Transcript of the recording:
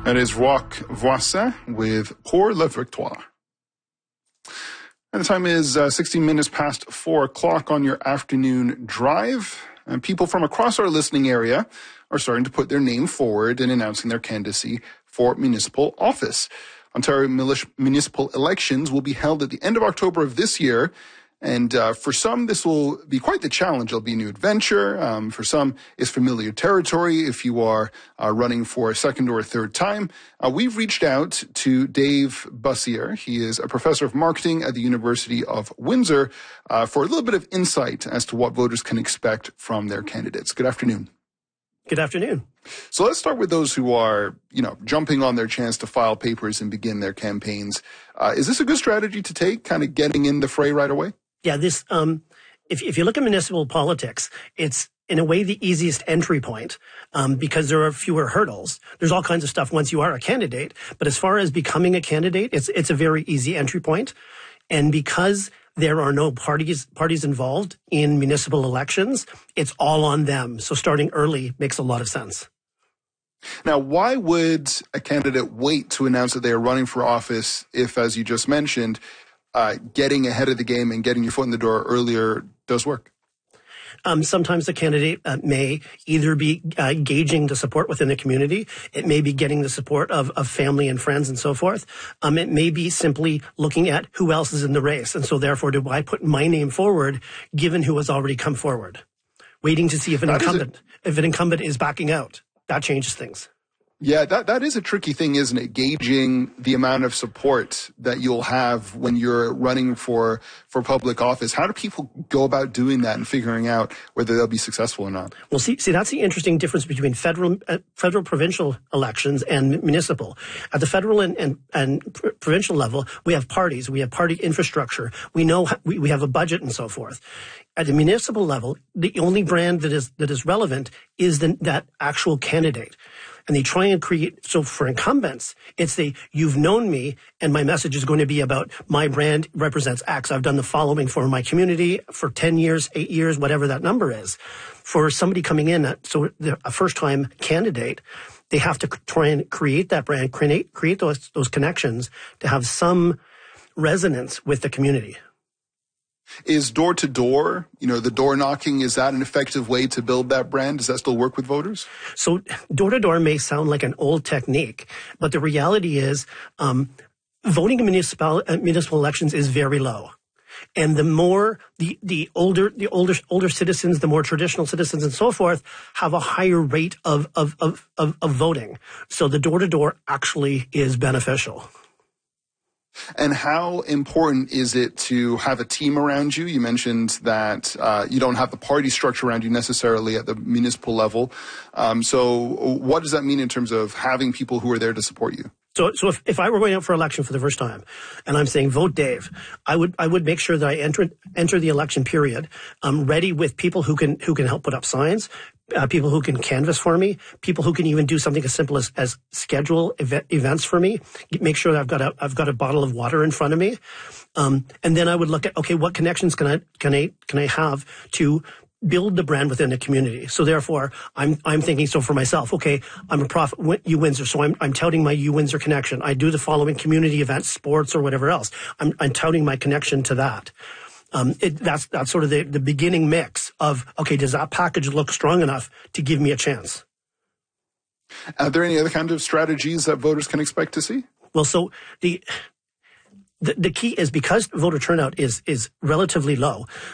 That is Roch Voisin with Pour la Victoire. And the time is 16 minutes past 4 o'clock on your afternoon drive. And people from across our listening area are starting to put their name forward and announcing their candidacy for municipal office. Ontario municipal elections will be held at the end of October of this year. And for some, this will be quite the challenge. It'll be a new adventure. For some, it's familiar territory if you are running for a second or a third time. We've reached out to Dave Bussier. He is a professor of marketing at the University of Windsor for a little bit of insight as to what voters can expect from their candidates. Good afternoon. Good afternoon. So let's start with those who are, jumping on their chance to file papers and begin their campaigns. Is this a good strategy to take, kind of getting in the fray right away? Yeah, this, if you look at municipal politics, it's in a way the easiest entry point, because there are fewer hurdles. There's all kinds of stuff once you are a candidate, but as far as becoming a candidate, it's a very easy entry point. And because there are no parties involved in municipal elections, it's all on them. So starting early makes a lot of sense. Now, why would a candidate wait to announce that they are running for office if, as you just mentioned, getting ahead of the game and getting your foot in the door earlier does work? Sometimes the candidate may either be gauging the support within the community. It may be getting the support of family and friends and so forth. It may be simply looking at who else is in the race. And so therefore, do I put my name forward given who has already come forward? Waiting to see if an incumbent is backing out. That changes things. Yeah, that is a tricky thing, isn't it? Gauging the amount of support that you'll have when you're running for public office. How do people go about doing that and figuring out whether they'll be successful or not? Well, see, that's the interesting difference between federal provincial elections and municipal. At the federal and provincial level, we have parties, we have party infrastructure, we know we have a budget and so forth. At the municipal level, the only brand that is relevant is that actual candidate. And they try and create, so for incumbents, it's you've known me and my message is going to be about my brand represents X. I've done the following for my community for 10 years, 8 years, whatever that number is. For somebody coming in, so a first-time candidate, they have to try and create that brand, create those connections to have some resonance with the community. Is door-to-door, the door knocking, is that an effective way to build that brand? Does that still work with voters? So door-to-door may sound like an old technique, but the reality is voting in municipal elections is very low. And the more the older citizens, the more traditional citizens and so forth have a higher rate of voting. So the door-to-door actually is beneficial. And how important is it to have a team around you? You mentioned that you don't have the party structure around you necessarily at the municipal level. So what does that mean in terms of having people who are there to support you? So if I were going out for election for the first time and I'm saying vote Dave, I would make sure that I enter the election period ready with people who can help put up signs, people who can canvass for me, people who can even do something as simple as schedule events for me. Make sure that I've got a bottle of water in front of me, and then I would look at what connections can I have to build the brand within the community. So therefore, I'm thinking, so for myself, okay, I'm a profit U Windsor, so I'm touting my U Windsor connection. I do the following community events, sports or whatever else. I'm touting my connection to that. That's sort of the beginning mix of, okay, does that package look strong enough to give me a chance? Are there any other kind of strategies that voters can expect to see? Well, so the key is because voter turnout is relatively low.